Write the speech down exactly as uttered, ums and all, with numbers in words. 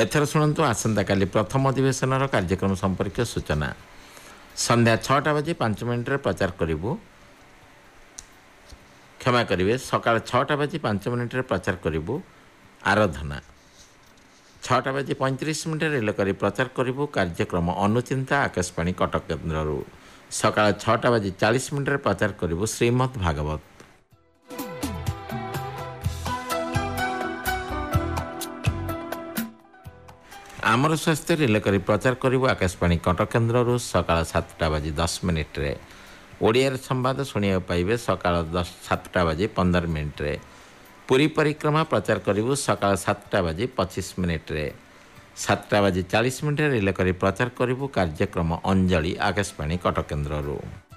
एथर शुणु आसंता काली प्रथम अधिवेशन कार्यक्रम संपर्क सूचना संध्या छटा बजे पांच मिनिट्रे प्रचार करूँ क्षमा करेंगे सका छटा बजे पांच मिनिट्रे प्रचार करूँ आराधना छटा बजे पैंतीस मिनिट रेलकारी प्रचार करूँ कार्यक्रम अनुचिंता आकाशवाणी कटक केन्द्र सका छटा बजे चालीस मिनिट्रे प्रचार करूँ श्रीमद् भागवत। आमर स्वास्थ्य रेलकारी प्रचार करूँ आकाशवाणी कटक केन्द्र सका सातटा बजे दस मिनिट्रे ओडिया संवाद शुणा पाइबे सका दस सातटा बजे पंदर मिनिट्रे पुरी परिक्रमा प्रचार करूँ सका सातटा बजे पचीस मिनिट्रे सातटा बजे चालीस मिनिट रेलकारी प्रचार करूँ कार्यक्रम अंजलि आकाशवाणी कटक केन्द्र।